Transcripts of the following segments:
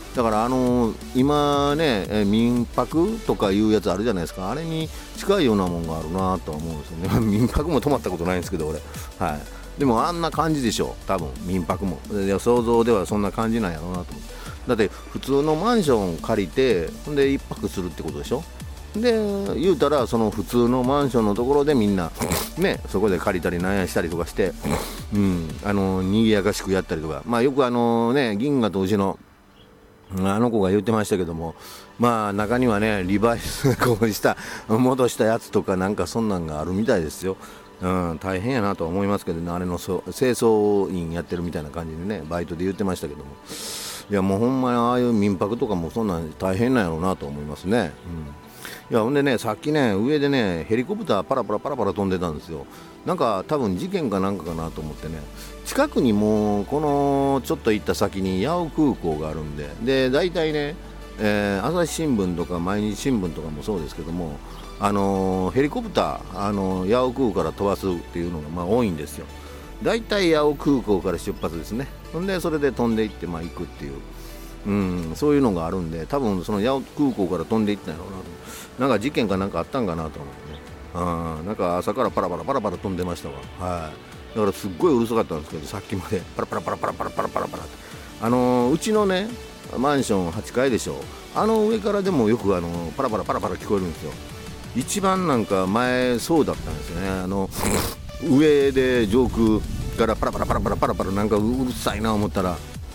だから今ね民泊とかいうやつあるじゃないですか。あれに近いようなもんがあるなとは思うんですよね。民泊も泊まったことないんですけど俺、はい、でもあんな感じでしょ多分民泊も。いや想像ではそんな感じなんやろうなと思って。だって普通のマンション借りてで一泊するってことでしょ。で言うたらその普通のマンションのところでみんなねそこで借りたりなんやしたりとかして、賑やかしくやったりとか、よく銀河と牛のあの子が言ってましたけども、中にはねリバイスこうした戻したやつとかなんかそんなんがあるみたいですよ。大変やなとは思いますけどね。あれの清掃員やってるみたいな感じでねバイトで言ってましたけども、いやもうほんまにああいう民泊とかもそんなん大変なんやろうなと思いますね。いやほんでねさっきね上でねヘリコプターパラパラパラパラ飛んでたんですよ。なんか多分事件かなんかかなと思ってね、近くにもうこのちょっと行った先に八尾空港があるんで大体ね、朝日新聞とか毎日新聞とかもそうですけども、ヘリコプター八尾空港から飛ばすっていうのが多いんですよ。大体八尾空港から出発ですね。ほんでそれで飛んで行って行くっていう、そういうのがあるんで、多分その八尾空港から飛んで行ったんやろうなと。なんか事件かなんかあったんかなと思ってね。なんか朝からパラパラパラパラ飛んでましたわ。はい。だからすっごいうるさかったんですけど、さっきまでパラパラパラパラパラパラパラパラって、うちのねマンション8階でしょ。上からでもよくパラパラパラパラ聞こえるんですよ。一番なんか前そうだったんですよね。上で上空からパラパラパラパラパラパラなんかうるさいな思ったら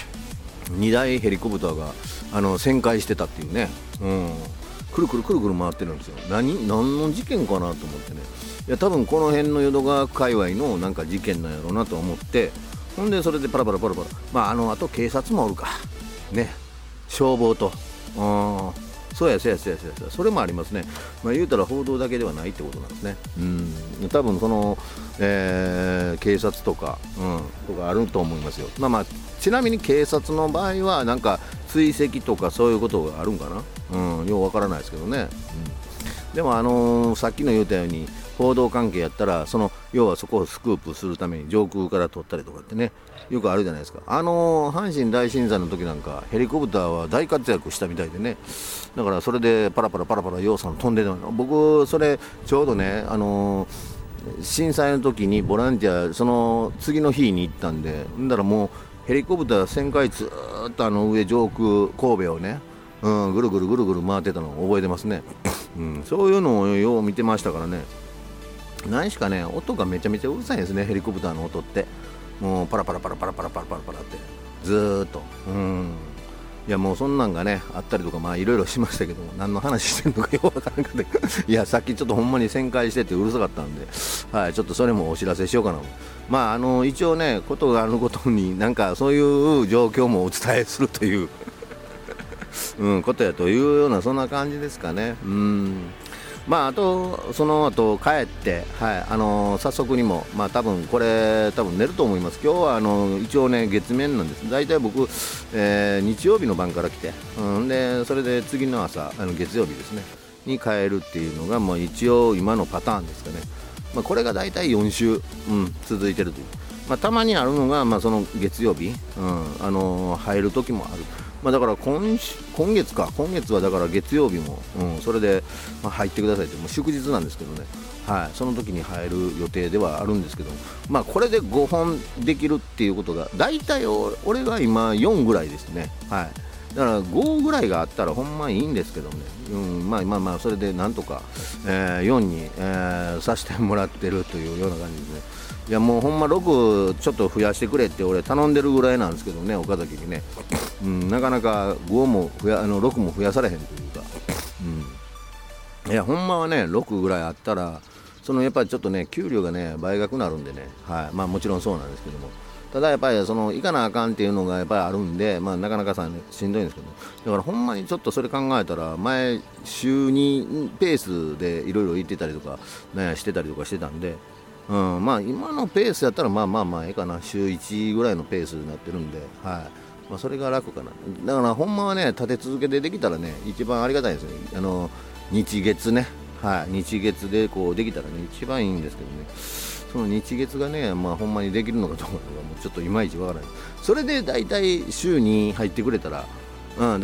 2台ヘリコプターが旋回してたっていうね。くるくるくるくる回ってるんですよ。何の事件かなと思ってね。いや多分この辺の淀川界隈のなんか事件なんやろうなと思って、ほんでそれでパラパラパラパラ、あと警察もおるかね、消防と、そうやそれもありますね。言うたら報道だけではないってことなんですね。多分その、警察とか、とかあると思いますよ。ちなみに警察の場合はなんか追跡とかそういうことがあるんかな、ようわからないですけどね。でもさっきの言ったように報道関係やったら要はそこをスクープするために上空から撮ったりとかってねよくあるじゃないですか。阪神大震災の時なんかヘリコプターは大活躍したみたいでね。だからそれでパラパラパラパラ洋さん飛んでたの。僕それちょうどね震災の時にボランティアその次の日に行ったんで、だからもうヘリコプター旋回ずーっと上上空神戸をね、ぐるぐるぐるぐる回ってたのを覚えてますね。そういうのをよう見てましたからね。何しかね音がめちゃめちゃうるさいんですねヘリコプターの音って。もうパラパラパラパラパラパラパラパラってずーっと。いやもうそんなんがねあったりとかいろいろしましたけど、何の話してるのかよくわからんかったけどいやさっきちょっとほんまに旋回しててうるさかったんで、はい、ちょっとそれもお知らせしようかな。一応ねことがあることになんかそういう状況もお伝えするということやというようなそんな感じですかね。あとその後帰って、早速にも多分寝ると思います。今日は一応ね月面なんです。だいたい僕、日曜日の晩から来て、でそれで次の朝月曜日ですねに帰るっていうのが一応今のパターンですかね。これがだいたい4週、続いてるという。たまにあるのがその月曜日、入る時もある。だから今月はだから月曜日も、それで、入ってくださいってもう祝日なんですけどね、その時に入る予定ではあるんですけど、これで5本できるっていうことがだいたい俺が今4ぐらいですね。だから5ぐらいがあったらほんまいいんですけどね、それでなんとか、4に、させてもらってるというような感じですね。いやもうほんま6ちょっと増やしてくれって俺頼んでるぐらいなんですけどね、岡崎にね。なかなか6も増やされへんというか、いやほんまはね6ぐらいあったらやっぱりちょっとね給料がね倍額になるんでね、もちろんそうなんですけども、ただやっぱり行かなあかんっていうのがやっぱりあるんで、なかなかしんどいんですけど、だからほんまにちょっとそれ考えたら前週2ペースでいろいろ行ってたりとかしてたりとかしてたんで、今のペースやったらええかな。週1ぐらいのペースになってるんで、それが楽かな。だからほんまはね立て続けでできたらね一番ありがたいですね。日月ね、日月でこうできたらね一番いいんですけどね、その日月がねほんまにできるのかどうかがもうちょっといまいちわからない。それでだいたい週に入ってくれたら、